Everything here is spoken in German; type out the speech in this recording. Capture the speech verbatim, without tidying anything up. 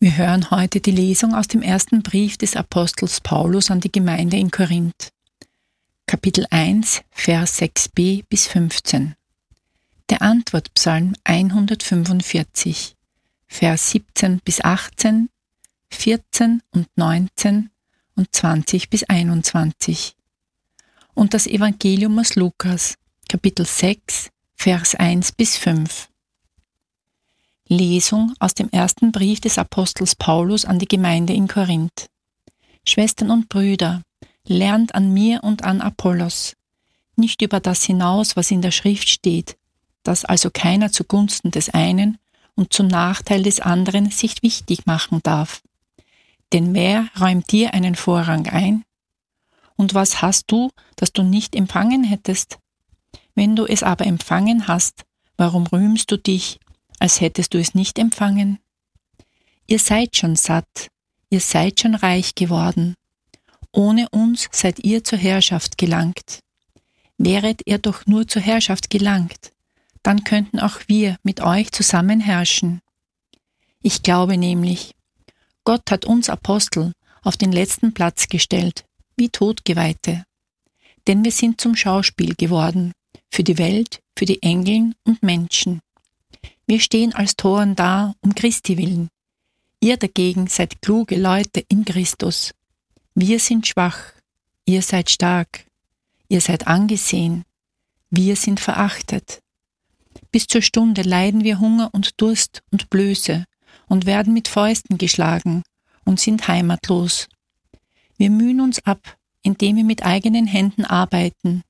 Wir hören heute die Lesung aus dem ersten Brief des Apostels Paulus an die Gemeinde in Korinth. Kapitel eins, Vers sechs b bis fünfzehn. Der Antwortpsalm hundertfünfundvierzig, Vers siebzehn bis achtzehn, vierzehn und neunzehn und zwanzig bis einundzwanzig. Und das Evangelium aus Lukas, Kapitel sechs, Vers eins bis fünf. Lesung aus dem ersten Brief des Apostels Paulus an die Gemeinde in Korinth. Schwestern und Brüder, lernt an mir und an Apollos, nicht über das hinaus, was in der Schrift steht, dass also keiner zugunsten des einen und zum Nachteil des anderen sich wichtig machen darf. Denn wer räumt dir einen Vorrang ein? Und was hast du, das du nicht empfangen hättest? Wenn du es aber empfangen hast, warum rühmst du dich, als hättest du es nicht empfangen? Ihr seid schon satt, ihr seid schon reich geworden. Ohne uns seid ihr zur Herrschaft gelangt. Wäret ihr doch nur zur Herrschaft gelangt, dann könnten auch wir mit euch zusammen herrschen. Ich glaube nämlich, Gott hat uns Apostel auf den letzten Platz gestellt, wie Todgeweihte. Denn wir sind zum Schauspiel geworden, für die Welt, für die Engeln und Menschen. Wir stehen als Toren da, um Christi willen. Ihr dagegen seid kluge Leute in Christus. Wir sind schwach, ihr seid stark. Ihr seid angesehen, wir sind verachtet. Bis zur Stunde leiden wir Hunger und Durst und Blöße und werden mit Fäusten geschlagen und sind heimatlos. Wir mühen uns ab, indem wir mit eigenen Händen arbeiten,